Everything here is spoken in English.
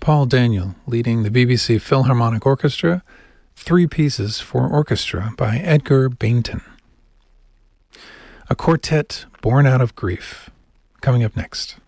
Paul Daniel leading the BBC Philharmonic Orchestra, Three Pieces for Orchestra by Edgar Bainton. A quartet born out of grief, coming up next.